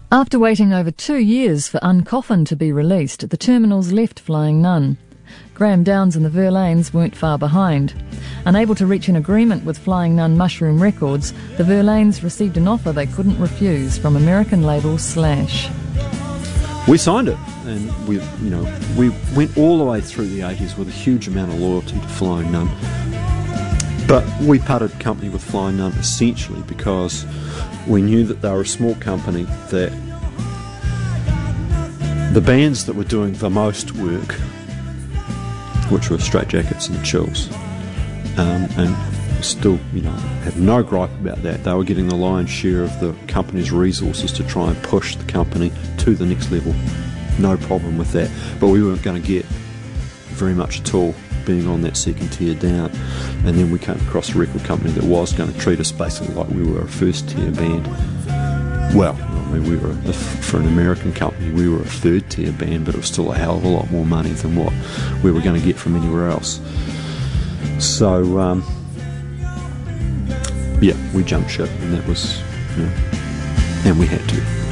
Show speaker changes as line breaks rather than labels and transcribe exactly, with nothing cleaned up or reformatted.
After waiting over two years for Uncoffin to be released, the Terminals left Flying Nun. Graham Downs and the Verlaines weren't far behind. Unable to reach an agreement with Flying Nun Mushroom Records, the Verlaines received an offer they couldn't refuse from American label Slash.
We signed it, and we, you know, we went all the way through the eighties with a huge amount of loyalty to Flying Nun. But we parted company with Flying Nun essentially because we knew that they were a small company, that the bands that were doing the most work, which were Straight Jackets and the Chills, um, and still, you know, have no gripe about that. They were getting the lion's share of the company's resources to try and push the company to the next level. No problem with that. But we weren't going to get very much at all being on that second tier down. And then we came across a record company that was going to treat us basically like we were a first tier band. Well, I mean, we were, for an American company, we were a third tier band, but it was still a hell of a lot more money than what we were going to get from anywhere else. So, um, yeah, we jumped ship, and that was, you know, and we had to.